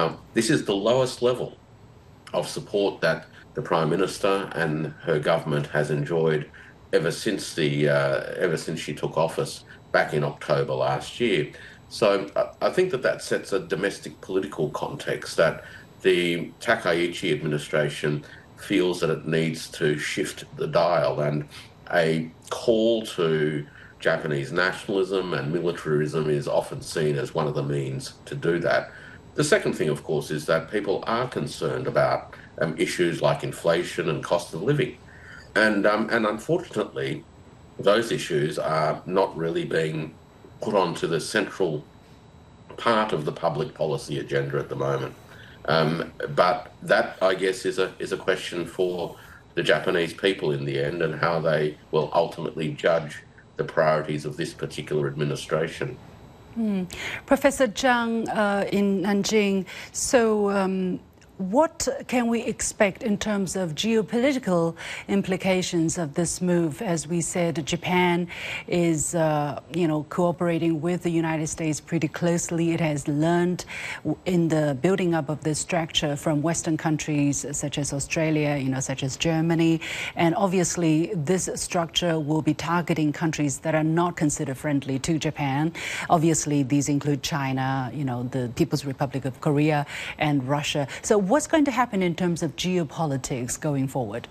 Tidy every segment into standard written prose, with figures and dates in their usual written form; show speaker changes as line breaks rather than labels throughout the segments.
Now, this is the lowest level of support that the Prime Minister and her government has enjoyed ever since she took office back in October last year. So I think that sets a domestic political context that the Takaichi administration feels that it needs to shift the dial, and a call to Japanese nationalism and militarism is often seen as one of the means to do that. The second thing, of course, is that people are concerned about issues like inflation and cost of living. And unfortunately, those issues are not really being put onto the central part of the public policy agenda at the moment. But that, I guess, is a question for the Japanese people in the end, and how they will ultimately judge the priorities of this particular administration.
Professor Zhang in Nanjing, so what can we expect in terms of geopolitical implications of this move? As we said, Japan is, cooperating with the United States pretty closely. It has learned in the building up of this structure from Western countries such as Australia, such as Germany. And obviously, this structure will be targeting countries that are not considered friendly to Japan. Obviously, these include China, the People's Republic of Korea and Russia. So what's going to happen in terms of geopolitics going forward?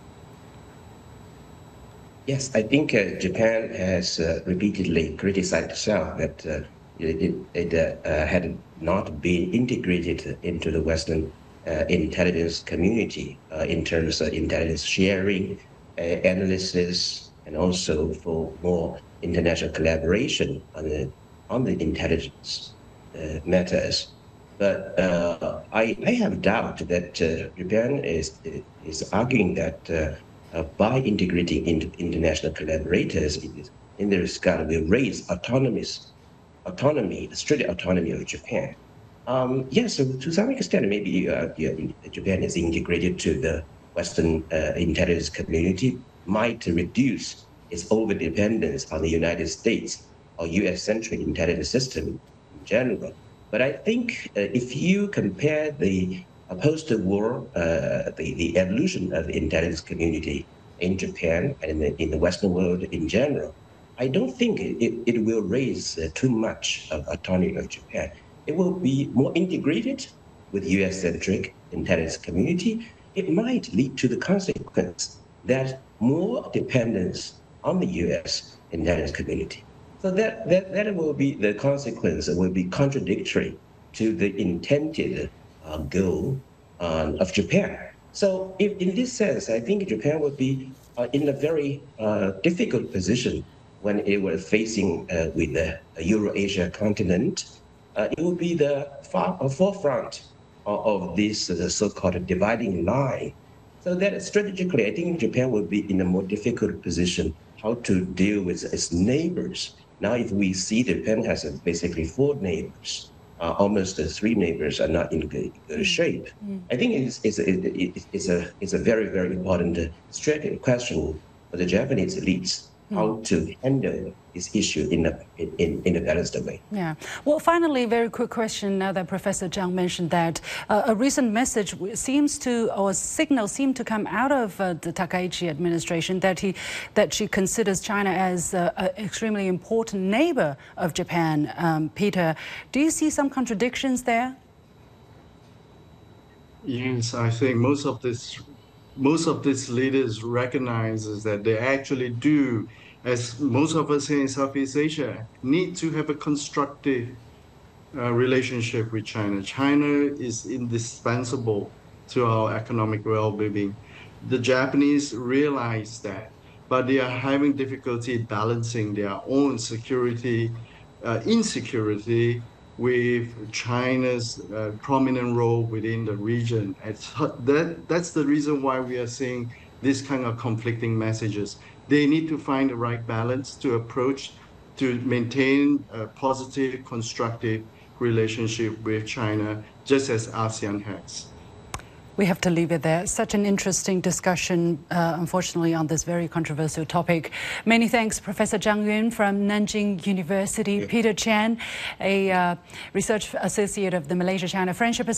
Yes, I think Japan has repeatedly criticized itself that it had not been integrated into the Western intelligence community in terms of intelligence sharing, analysis, and also for more international collaboration on the intelligence matters. But I have doubt that Japan is arguing that by integrating into international collaborators in this regard will raise autonomy, strict autonomy of Japan. Yes, so to some extent, maybe Japan is integrated to the Western intelligence community might reduce its over-dependence on the United States or US-centric intelligence system in general. But I think if you compare the post-war, the evolution of the intelligence community in Japan and in the Western world in general, I don't think it will raise too much of autonomy of Japan. It will be more integrated with US-centric intelligence community. It might lead to the consequence that more dependence on the US intelligence community. So that will be the consequence, will be contradictory to the intended goal of Japan. So in this sense, I think Japan would be in a very difficult position when it was facing with the Eurasia continent. It will be the forefront of this so-called dividing line. So that strategically, I think Japan will be in a more difficult position how to deal with its neighbors. Now, if we see Japan has basically 4 neighbors, almost 3 neighbors are not in good shape. I think it's a very, very important strategic question for the Japanese elites, how to handle this issue in a balanced way.
Yeah. Well, finally, very quick question now that Professor Zhang mentioned that a recent message seems to come out of the Takaichi administration that she considers China as an extremely important neighbor of Japan. Peter, do you see some contradictions there?
Yes, I think most of these leaders recognizes that they actually do, as most of us here in Southeast Asia, need to have a constructive relationship with China. China is indispensable to our economic well-being. The Japanese realize that, but they are having difficulty balancing their own security, insecurity with China's prominent role within the region. That's the reason why we are seeing this kind of conflicting messages. They need to find the right balance to approach, to maintain a positive, constructive relationship with China, just as ASEAN has.
We have to leave it there. Such an interesting discussion, unfortunately, on this very controversial topic. Many thanks, Professor Zhang Yun from Nanjing University, Peter Chen, a research associate of the Malaysia-China Friendship